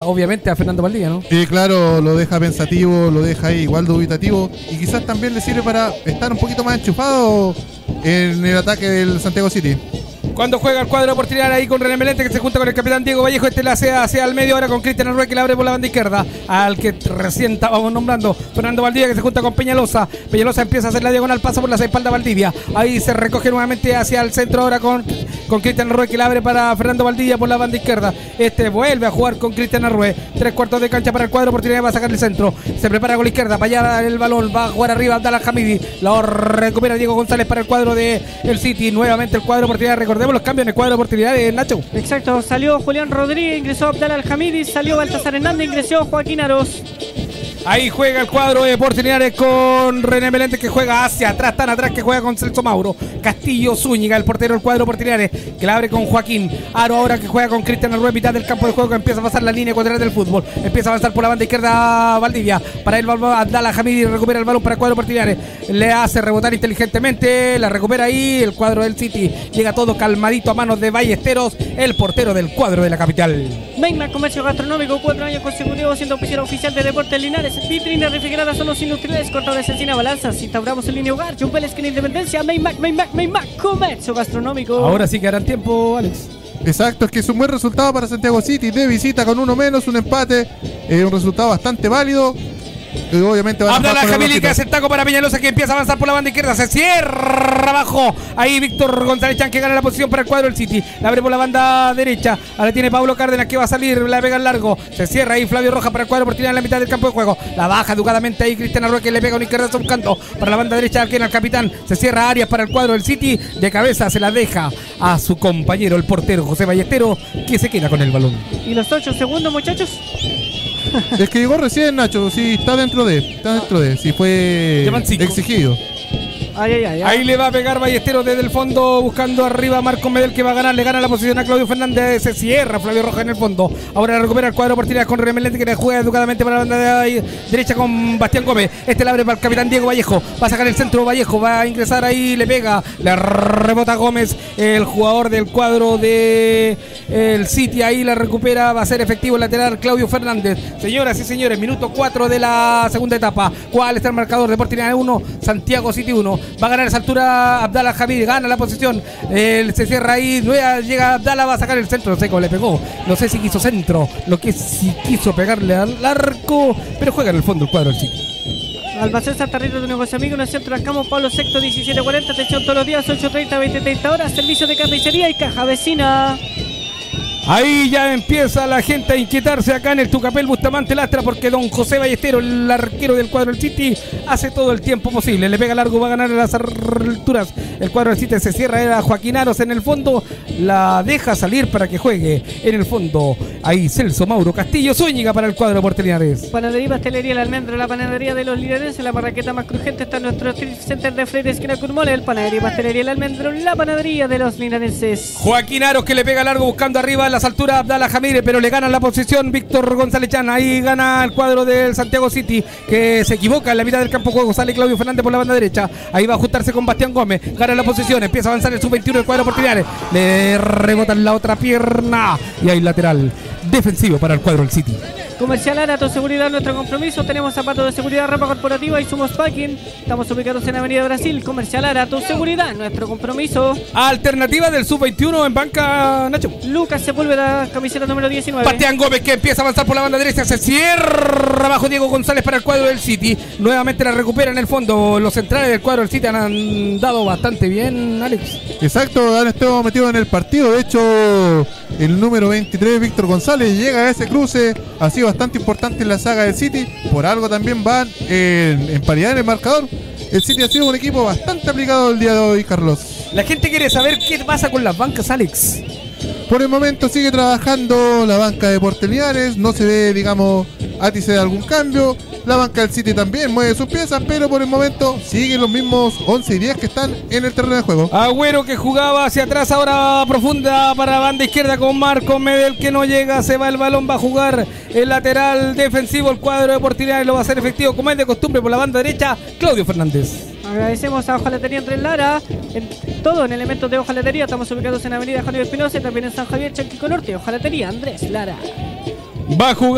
obviamente a Fernando Valdivia, ¿no? Claro, lo deja pensativo, lo deja ahí igual dubitativo y quizás también le sirve para estar un poquito más enchufado en el ataque del Santiago City. Cuando juega el cuadro de oportunidad ahí con René Melente, que se junta con el capitán Diego Vallejo, la hacia el medio ahora con Cristian Arrué, que la abre por la banda izquierda, al que recién estábamos nombrando, Fernando Valdivia, que se junta con Peñalosa. Peñalosa empieza a hacer la diagonal, pasa por la espalda Valdivia, ahí se recoge nuevamente hacia el centro ahora con Cristian Arrué, que la abre para Fernando Valdivia por la banda izquierda. Vuelve a jugar con Cristian Arrué, 3/4 de cancha para el cuadro de oportunidad, va a sacar el centro, se prepara con la izquierda, para allá el balón, va a jugar arriba Abdallah Hamidi, lo recupera Diego González para el cuadro de el City, nuevamente el cuadro de oportunidad. Recordemos los cambios en el cuadro de oportunidades, Nacho. Exacto, salió Julián Rodríguez, ingresó Abdallah Hamidi, salió Baltasar Hernández, ingresó Joaquín Aros. Ahí juega el cuadro de oportunidades con René Melente, que juega hacia atrás, tan atrás que juega con Celso Mauro. Castillo Zúñiga, el portero del cuadro de oportunidades, que la abre con Joaquín Aro, ahora que juega con Cristian Arrué, mitad del campo de juego, que empieza a pasar la línea ecuatorial del fútbol. Empieza a avanzar por la banda izquierda Valdivia. Para él Abdallah Hamidi recupera el balón para el cuadro de oportunidades. Le hace rebotar inteligentemente, la recupera ahí el cuadro del City. Llega todo calmadito a manos de Ballesteros, el portero del cuadro de la capital. Meinmac Comercio Gastronómico, 4 años consecutivos siendo oficial oficial de Deportes Linares. Vitrinas refrigeradas, solos industriales, cortadores, encina, balanzas. Instauramos en línea hogar, Jumpel, esquina Independencia. Meinmac Comercio Gastronómico. Ahora sí que harán tiempo, Alex. Exacto, es que es un buen resultado para Santiago City de visita con uno menos, un empate, un resultado bastante válido. Obviamente va a Abdallah Hamidi, que hace el taco para Peñalosa, que empieza a avanzar por la banda izquierda, se cierra abajo. Ahí Víctor González Chan, que gana la posición para el cuadro del City. La abre por la banda derecha. Ahora tiene Pablo Cárdenas, que va a salir, la pega al largo. Se cierra ahí Flavio Rojas para el cuadro oportunidad en la mitad del campo de juego. La baja educadamente ahí Cristian Arrué, que le pega una izquierda buscando para la banda derecha al capitán. Se cierra Arias para el cuadro del City. De cabeza se la deja a su compañero, el portero José Ballestero, que se queda con el balón. ¿Y los 8 segundos, muchachos? Es que llegó recién, Nacho, sí, está dentro de, si fue exigido. Ahí le va a pegar Ballesteros desde el fondo, buscando arriba a Marco Medel, que va a ganar, le gana la posición a Claudio Fernández, se cierra Flavio Rojas en el fondo. Ahora la recupera el cuadro de oportunidades con René Melente, que le juega educadamente para la banda derecha con Bastián Gómez. La abre para el capitán Diego Vallejo, va a sacar el centro Vallejo, va a ingresar ahí, le pega, le rebota Gómez, el jugador del cuadro de el City, ahí la recupera, va a ser efectivo el lateral Claudio Fernández. Señoras y señores, minuto 4 de la segunda etapa. ¿Cuál está el marcador? Deportividad 1, Santiago City 1. Va a ganar a esa altura Abdallah Hamid, gana la posición. Se cierra ahí, llega Abdallah, va a sacar el centro. No sé cómo le pegó, no sé si quiso centro, lo que si quiso pegarle al arco, pero juega en el fondo el cuadro del City. Almacén Santa Rita de nuestros amigos en el centro de Ascamo, Pablo VI 1740, atención todos los días, 8:30, 20:30 horas, servicio de carnicería y caja vecina. Ahí ya empieza la gente a inquietarse acá en el Tucapel Bustamante Lastra, porque don José Ballesteros, el arquero del cuadro del City, hace todo el tiempo posible. Le pega largo, va a ganar a las alturas. El cuadro del City se cierra, era Joaquín Aros en el fondo, la deja salir para que juegue en el fondo. Ahí Celso Mauro Castillo Zúñiga para el cuadro de Portelinares. Panadería y Pastelería El Almendro, la panadería de los linarenses, la marraqueta más crujiente está en nuestro street center de Freire esquina Curmole. El Panadería y Pastelería El Almendro, la panadería de los linarenses. Joaquín Aros, que le pega largo buscando arriba a las alturas Abdallah Hamid, pero le gana la posición Víctor González Chan. Ahí gana el cuadro del Santiago City, que se equivoca en la mitad del campo de juego. Sale Claudio Fernández por la banda derecha. Ahí va a ajustarse con Bastián Gómez. Gana la posición, empieza a avanzar el sub-21 del cuadro oportunidades. Le rebotan la otra pierna. Y hay lateral defensivo para el cuadro del City. Comercial Arato, seguridad nuestro compromiso. Tenemos zapatos de seguridad, ropa corporativa y Sumos Packing. Estamos ubicados en Avenida Brasil. Comercial Arato, seguridad nuestro compromiso. Alternativa del sub-21 en banca, Nacho. Lucas Sepúlveda, camiseta número 19. Bastián Gómez, que empieza a avanzar por la banda derecha, se cierra abajo Diego González para el cuadro del City. Nuevamente la recupera en el fondo. Los centrales del cuadro del City han andado bastante bien, Alex. Exacto, han estado metidos en el partido. De hecho, el número 23, Víctor González, llega a ese cruce. Ha sido bastante importante en la saga del City. Por algo también van en paridad en el marcador. El City ha sido un equipo bastante aplicado el día de hoy, Carlos. La gente quiere saber qué pasa con las bancas, Alex. Por el momento sigue trabajando la banca de Portelinares. No se ve, digamos, átice de algún cambio. La banca del City también mueve sus piezas, pero por el momento siguen los mismos 11 y 10 que están en el terreno de juego. Agüero, que jugaba hacia atrás, ahora profunda para la banda izquierda con Marco Medel, que no llega, se va el balón, va a jugar el lateral defensivo, el cuadro de Portelinares lo va a hacer efectivo como es de costumbre por la banda derecha, Claudio Fernández. Agradecemos a Hojalatería Andrés Lara, todo en elementos de hojalatería. Estamos ubicados en Avenida Javier Espinosa y también en San Javier, Chanquico Norte. Hojalatería Andrés Lara. Va a jugar